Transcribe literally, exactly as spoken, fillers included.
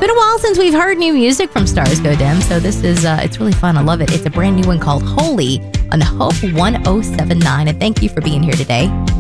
been a while since we've heard new music from Stars Go Dim, so this is, uh, it's really fun. I love it. It's a brand new one called Holy on Hope one oh seven nine, and thank you for being here today.